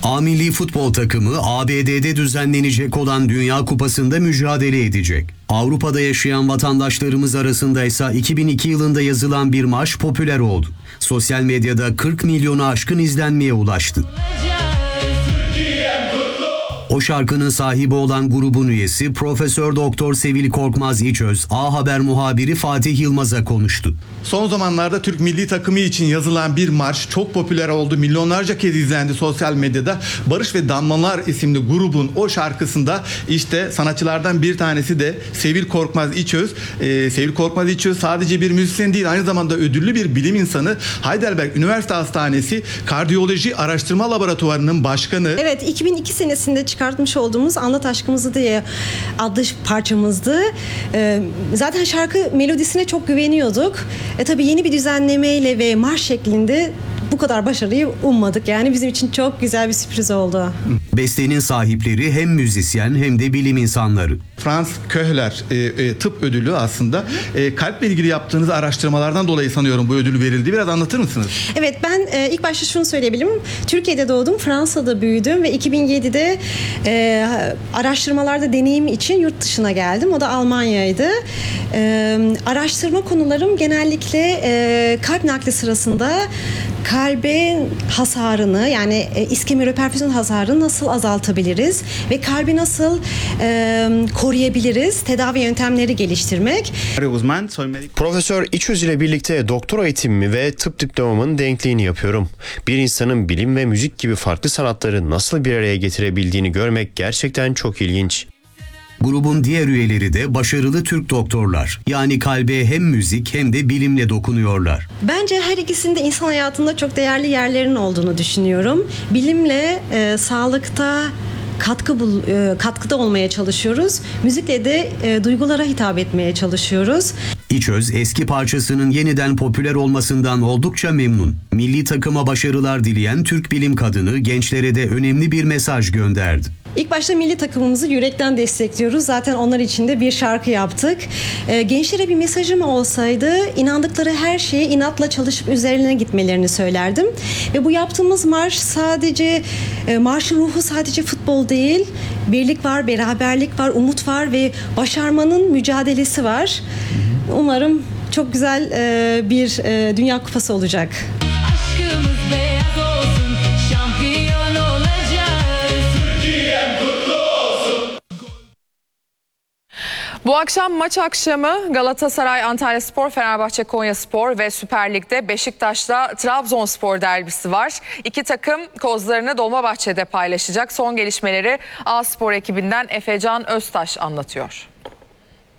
A milli futbol takımı ABD'de düzenlenecek olan Dünya Kupası'nda mücadele edecek. Avrupa'da yaşayan vatandaşlarımız arasında ise 2002 yılında yazılan bir marş popüler oldu. Sosyal medyada 40 milyonu aşkın izlenmeye ulaştı. O şarkının sahibi olan grubun üyesi Profesör Doktor Sevil Korkmaz İçöz, A Haber muhabiri Fatih Yılmaz'a konuştu. Son zamanlarda Türk milli takımı için yazılan bir marş çok popüler oldu. Milyonlarca kez izlendi sosyal medyada. Barış ve Damlalar isimli grubun o şarkısında işte sanatçılardan bir tanesi de Sevil Korkmaz İçöz. Sevil Korkmaz İçöz sadece bir müzisyen değil, aynı zamanda ödüllü bir bilim insanı. Heidelberg Üniversite Hastanesi Kardiyoloji Araştırma Laboratuvarı'nın başkanı. Evet, 2002 senesinde çıkartmış olduğumuz Anlat Aşkımızı diye adlı parçamızdı. Zaten şarkı melodisine çok güveniyorduk. Tabii yeni bir düzenlemeyle ve marş şeklinde bu kadar başarıyı ummadık. Yani bizim için çok güzel bir sürpriz oldu. Bestenin sahipleri hem müzisyen hem de bilim insanları. Franz Köhler tıp ödülü aslında. Kalple ilgili yaptığınız araştırmalardan dolayı sanıyorum bu ödül verildi. Biraz anlatır mısınız? Evet, ben ilk başta şunu söyleyebilirim. Türkiye'de doğdum, Fransa'da büyüdüm ve 2007'de araştırmalarda deneyim için yurt dışına geldim. O da Almanya'ydı. Araştırma konularım genellikle kalp nakli sırasında kalbin hasarını, yani iskemi perfüzyon hasarını nasıl azaltabiliriz ve kalbi nasıl koruyabiliriz, tedavi yöntemleri geliştirmek. Profesör İçöz ile birlikte doktora eğitimimi ve tıp diplomamın denkliğini yapıyorum. Bir insanın bilim ve müzik gibi farklı sanatları nasıl bir araya getirebildiğini görmek gerçekten çok ilginç. Grubun diğer üyeleri de başarılı Türk doktorlar. Yani kalbe hem müzik hem de bilimle dokunuyorlar. Bence her ikisinde insan hayatında çok değerli yerlerin olduğunu düşünüyorum. Bilimle sağlıkta katkıda olmaya çalışıyoruz. Müzikle de duygulara hitap etmeye çalışıyoruz. İçöz eski parçasının yeniden popüler olmasından oldukça memnun. Milli takıma başarılar dileyen Türk bilim kadını gençlere de önemli bir mesaj gönderdi. İlk başta milli takımımızı yürekten destekliyoruz. Zaten onlar için de bir şarkı yaptık. Gençlere bir mesajım olsaydı inandıkları her şeye inatla çalışıp üzerine gitmelerini söylerdim. Ve bu yaptığımız marşın ruhu sadece futbol değil. Birlik var, beraberlik var, umut var ve başarmanın mücadelesi var. Umarım çok güzel bir Dünya Kupası olacak. Aşkımız beyaz olsun, şampiyon olacağız. Türkiye'm kutlu olsun. Bu akşam maç akşamı Galatasaray Antalyaspor, Fenerbahçe Konyaspor ve Süper Lig'de Beşiktaş'la Trabzonspor derbisi var. İki takım kozlarını Dolmabahçe'de paylaşacak. Son gelişmeleri A Spor ekibinden Efecan Öztaş anlatıyor.